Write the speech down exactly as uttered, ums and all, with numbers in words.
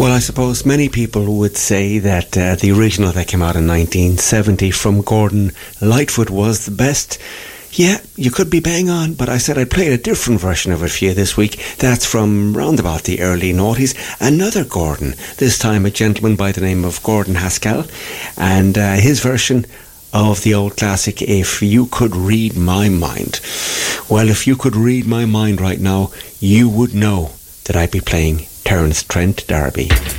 Well, I suppose many people would say that uh, the original that came out in nineteen seventy from Gordon Lightfoot was the best. Yeah, you could be bang on, but I said I'd play a different version of it for you this week. That's from round about the early noughties. Another Gordon, this time a gentleman by the name of Gordon Haskell, and uh, his version of the old classic, If You Could Read My Mind. Well, if you could read my mind right now, you would know that I'd be playing Terence Trent D'Arby.